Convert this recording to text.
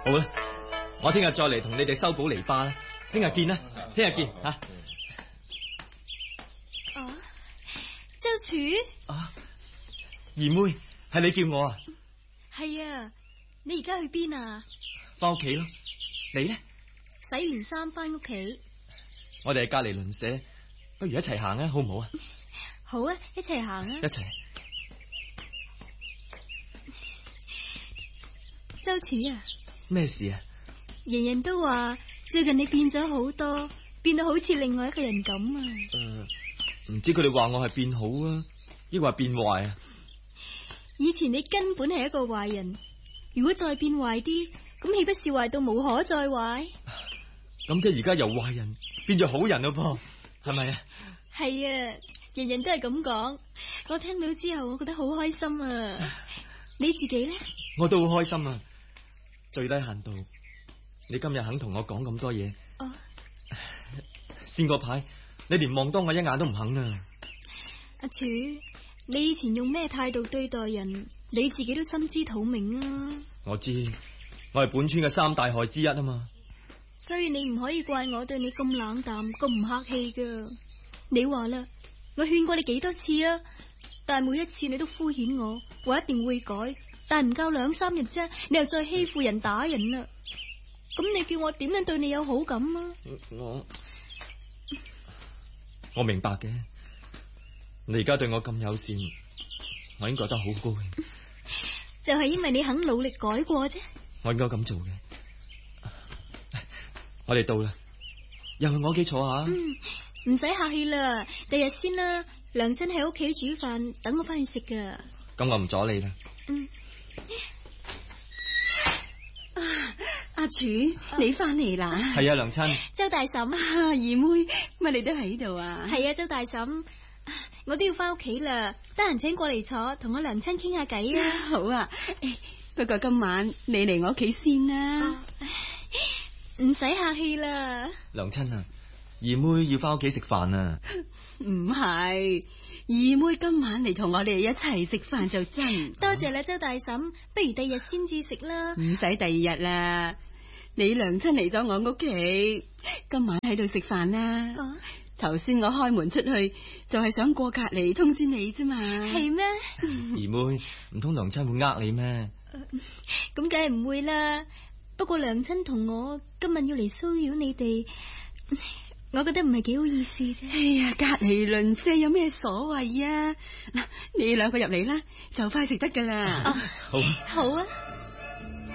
好啦，我聽日再嚟同你哋修補籬笆啦。聽日見啦，聽日見吓。 周柱啊，二妹，係你叫我啊？ 係啊，你而家去邊啊？ 翻屋企咯。你呢？ 洗完衫翻屋企。 我哋係隔籬鄰舍，不如一齊行啊，好唔好啊？ 好啊，一齊行啊！ 一齊。 周柱啊， 咩事啊？ 人人都話最近你變咗好多，變到好似另外一個人咁啊。 唔知佢哋話我係變好啊，抑或係變壞啊？ 以前你根本係一個壞人，如果再變壞啲，咁豈不是壞到無可再壞？ 咁即係而家由壞人變咗好人咯噃，係咪啊？ 係啊，人人都係咁講，我聽到之後我覺得好開心啊！你自己呢？ 我都好開心啊！最低限度，你今日肯同我講咁多嘢。先嗰排你連望多我一眼都唔肯啊！ 阿柱，你以前用咩態度對待人，你自己都心知肚明啊！ 我知，我係本村嘅三大害之一啊嘛。 所以你唔可以怪我對你咁冷淡、咁唔客氣噶。你話啦，我勸過你幾多次啊，但係每一次你都敷衍我，話一定會改，但係唔夠2-3日啫，你又再欺負人打人啦。咁你叫我點樣對你有好感啊？ 我明白嘅，你而家對我咁友善，我已經覺得好高興。 就係因為你肯努力改過啫。 我應該咁做嘅。我哋到啦，又去我屋企坐下。 唔使客氣啦，第日先啦。娘親喺屋企煮飯，等我翻去食噶。 咁我唔阻你啦。 阿柱，你翻嚟啦？ 係啊，娘親。 周大嬸， 二妹，乜你都喺度啊？ 係啊，周大嬸，我都要翻屋企啦，得閒請過嚟坐，同我娘親傾下偈啊。 好啊，不過今晚你嚟我屋企先啦。 唔使客氣啦。 娘親啊，二妹要翻屋企食飯啊。 唔係，二妹今晚嚟同我哋一齊食飯就真。 多謝啦，周大嬸，不如第二日先至食啦。 唔使第二日啦，你娘親嚟咗我屋企，今晚喺度食飯啦。頭先我開門出去就係想過隔籬通知你啫嘛。 係咩？ 二妹，唔通娘親會呃你咩？ 咁梗係唔會啦。不過娘親同我今日要嚟騷擾你哋，我覺得唔係幾好意思啫。 哎呀，隔籬鄰舍有咩所謂啊？嗱，你兩個入嚟啦，就快食得噶啦。 好， 好啊。